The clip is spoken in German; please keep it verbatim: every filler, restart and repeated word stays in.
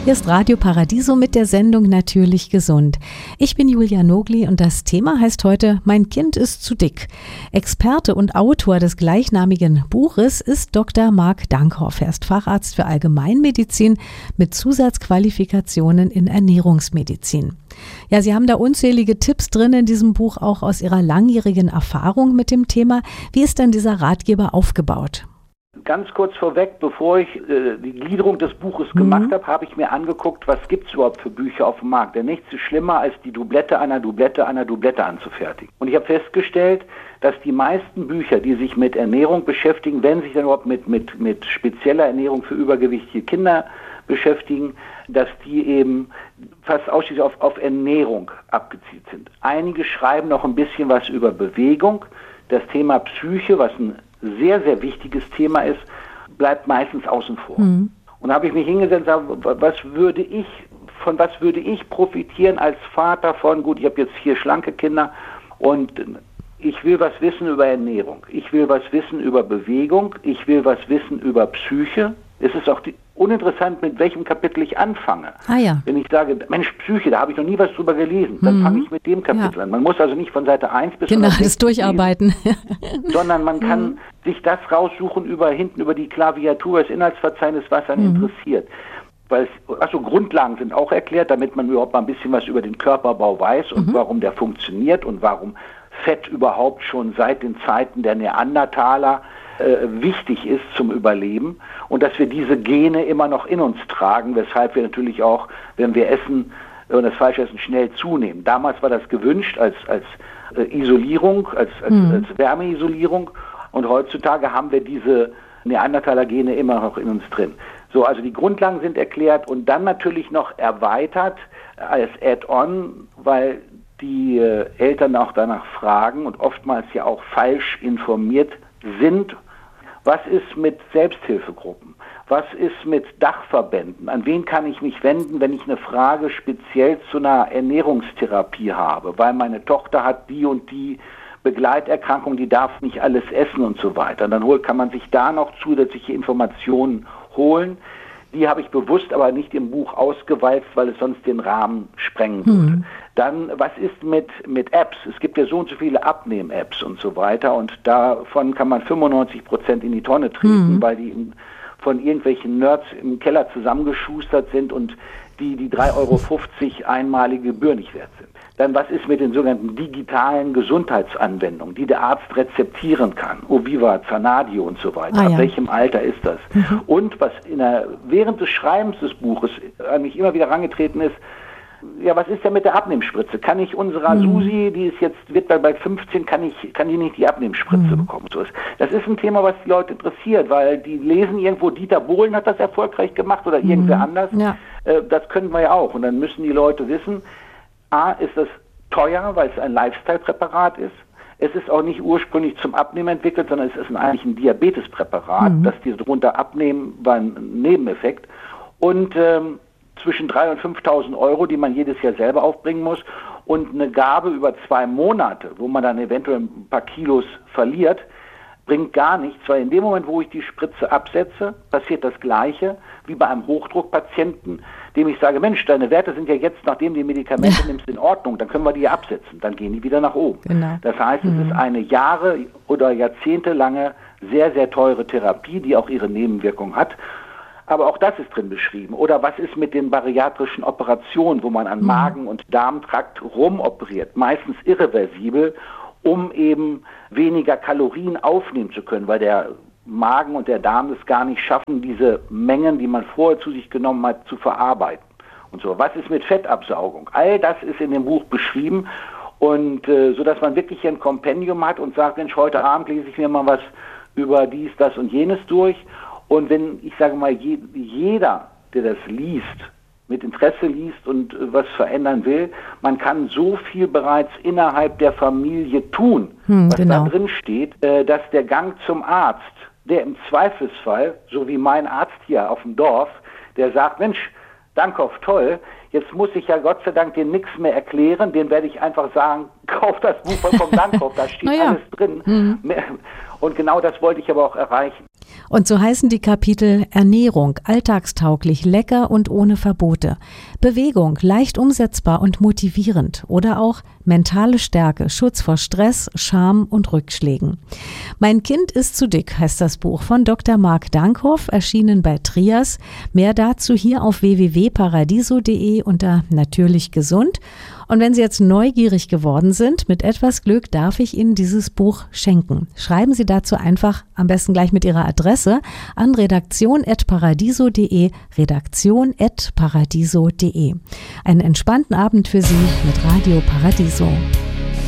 Hier ist Radio Paradiso mit der Sendung Natürlich gesund. Ich bin Julia Nogli und das Thema heißt heute Mein Kind ist zu dick. Experte und Autor des gleichnamigen Buches ist Doktor Marc Dankhoff. Er ist Facharzt für Allgemeinmedizin mit Zusatzqualifikationen in Ernährungsmedizin. Ja, Sie haben da unzählige Tipps drin in diesem Buch, auch aus Ihrer langjährigen Erfahrung mit dem Thema. Wie ist denn dieser Ratgeber aufgebaut? Ganz kurz vorweg, bevor ich äh, die Gliederung des Buches mhm. gemacht habe, habe ich mir angeguckt, was gibt es überhaupt für Bücher auf dem Markt. Denn nichts ist schlimmer, als die Doublette einer Doublette einer Doublette anzufertigen. Und ich habe festgestellt, dass die meisten Bücher, die sich mit Ernährung beschäftigen, wenn sich dann überhaupt mit, mit, mit spezieller Ernährung für übergewichtige Kinder beschäftigen, dass die eben fast ausschließlich auf, auf Ernährung abgezielt sind. Einige schreiben noch ein bisschen was über Bewegung. Das Thema Psyche, was ein sehr, sehr wichtiges Thema ist, bleibt meistens außen vor. Mhm. Und da habe ich mich hingesetzt und gesagt, was würde ich, von was würde ich profitieren als Vater von, gut, ich habe jetzt vier schlanke Kinder und ich will was wissen über Ernährung, ich will was wissen über Bewegung, ich will was wissen über Psyche. Es ist auch die, uninteressant, mit welchem Kapitel ich anfange. Ah, ja. Wenn ich sage, Mensch, Psyche, da habe ich noch nie was drüber gelesen, dann mhm. fange ich mit dem Kapitel ja. an. Man muss also nicht von Seite eins bis genau, das durcharbeiten. Lesen, sondern man kann mhm. sich das raussuchen über hinten über die Klaviatur, das Inhaltsverzeichnis, was einen mhm. interessiert. Weil es, also Grundlagen sind auch erklärt, damit man überhaupt mal ein bisschen was über den Körperbau weiß und mhm. warum der funktioniert und warum Fett überhaupt schon seit den Zeiten der Neandertaler äh, wichtig ist zum Überleben und dass wir diese Gene immer noch in uns tragen, weshalb wir natürlich auch, wenn wir essen und das falsche Essen, schnell zunehmen. Damals war das gewünscht als, als äh, Isolierung, als, als, mhm. als Wärmeisolierung und heutzutage haben wir diese Neandertaler-Gene immer noch in uns drin. So, also die Grundlagen sind erklärt und dann natürlich noch erweitert als Add-on, weil die äh, Eltern auch danach fragen und oftmals ja auch falsch informiert sind. Was ist mit Selbsthilfegruppen? Was ist mit Dachverbänden? An wen kann ich mich wenden, wenn ich eine Frage speziell zu einer Ernährungstherapie habe? Weil meine Tochter hat die und die Begleiterkrankung, die darf nicht alles essen und so weiter. Und dann holt, kann man sich da noch zusätzliche Informationen holen. Die habe ich bewusst aber nicht im Buch ausgewalzt, weil es sonst den Rahmen sprengen würde. Mhm. Dann, was ist mit, mit Apps? Es gibt ja so und so viele Abnehm-Apps und so weiter und davon kann man fünfundneunzig Prozent in die Tonne treten, mhm. weil die von irgendwelchen Nerds im Keller zusammengeschustert sind und die die drei Euro fünfzig einmalige Gebühr nicht wert sind. Dann, was ist mit den sogenannten digitalen Gesundheitsanwendungen, die der Arzt rezeptieren kann? Oviva, Zanadio und so weiter. Ah, ja. Ab welchem Alter ist das? Mhm. Und was in der, während des Schreibens des Buches an mich immer wieder herangetreten ist, ja, was ist denn mit der Abnehmspritze? Kann ich unserer mhm. Susi, die ist jetzt, wird bei fünfzehn, kann ich, kann die nicht die Abnehmspritze mhm. bekommen? So ist. Das ist ein Thema, was die Leute interessiert, weil die lesen irgendwo, Dieter Bohlen hat das erfolgreich gemacht oder mhm. irgendwer anders. Ja. Äh, das können wir ja auch. Und dann müssen die Leute wissen, A, ist es teuer, weil es ein Lifestyle-Präparat ist. Es ist auch nicht ursprünglich zum Abnehmen entwickelt, sondern es ist eigentlich ein Diabetespräparat. Mhm. Dass die darunter abnehmen, war ein Nebeneffekt. Und ähm, zwischen dreitausend und fünftausend Euro, die man jedes Jahr selber aufbringen muss. Und eine Gabe über zwei Monate, wo man dann eventuell ein paar Kilos verliert, bringt gar nichts, weil in dem Moment, wo ich die Spritze absetze, passiert das Gleiche wie bei einem Hochdruckpatienten, dem ich sage, Mensch, deine Werte sind ja jetzt, nachdem du die Medikamente ja. nimmst, in Ordnung, dann können wir die ja absetzen, dann gehen die wieder nach oben. Genau. Das heißt, mhm. es ist eine Jahre- oder jahrzehntelange sehr, sehr teure Therapie, die auch ihre Nebenwirkungen hat. Aber auch das ist drin beschrieben. Oder was ist mit den bariatrischen Operationen, wo man an mhm. Magen- und Darmtrakt rumoperiert, meistens irreversibel, um eben weniger Kalorien aufnehmen zu können, weil der Magen und der Darm es gar nicht schaffen, diese Mengen, die man vorher zu sich genommen hat, zu verarbeiten. Und so. Was ist mit Fettabsaugung? All das ist in dem Buch beschrieben und äh, so, dass man wirklich ein Kompendium hat und sagt, Mensch, heute Abend lese ich mir mal was über dies, das und jenes durch. Und wenn, ich sage mal, je, jeder, der das liest, mit Interesse liest und äh, was verändern will, man kann so viel bereits innerhalb der Familie tun, hm, was genau. da drin steht, äh, dass der Gang zum Arzt, der im Zweifelsfall, so wie mein Arzt hier auf dem Dorf, der sagt, Mensch, Dankhoff, toll, jetzt muss ich ja Gott sei Dank dir nichts mehr erklären, den werde ich einfach sagen, kauf das Buch von Dankhoff, da steht ja. alles drin. Mhm. Und genau das wollte ich aber auch erreichen. Und so heißen die Kapitel Ernährung, alltagstauglich, lecker und ohne Verbote. Bewegung, leicht umsetzbar und motivierend. Oder auch mentale Stärke, Schutz vor Stress, Scham und Rückschlägen. Mein Kind ist zu dick, heißt das Buch von Doktor Mark Dankhoff, erschienen bei Trias. Mehr dazu hier auf w w w punkt paradiso punkt de unter Natürlich gesund. Und wenn Sie jetzt neugierig geworden sind, mit etwas Glück darf ich Ihnen dieses Buch schenken. Schreiben Sie dazu einfach am besten gleich mit Ihrer Adresse an redaktion at paradiso punkt de, redaktion at paradiso punkt de. Einen entspannten Abend für Sie mit Radio Paradiso.